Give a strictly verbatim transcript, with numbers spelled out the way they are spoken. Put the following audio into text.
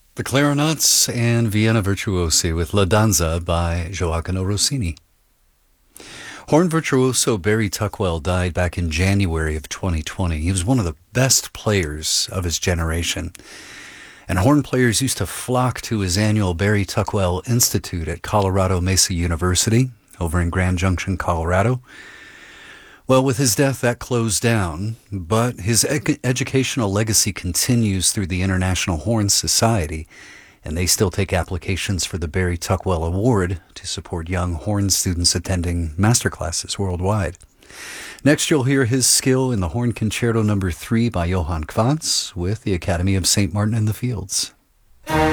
The Clarinets and Vienna Virtuosi with La Danza by Gioacchino Rossini. Horn virtuoso Barry Tuckwell died back in January of twenty twenty. He was one of the best players of his generation. And horn players used to flock to his annual Barry Tuckwell Institute at Colorado Mesa University over in Grand Junction, Colorado. Well, with his death, that closed down, but his ed- educational legacy continues through the International Horn Society, and they still take applications for the Barry Tuckwell Award to support young horn students attending masterclasses worldwide. Next, you'll hear his skill in the Horn Concerto Number three by Johann Quantz with the Academy of Saint Martin in the Fields.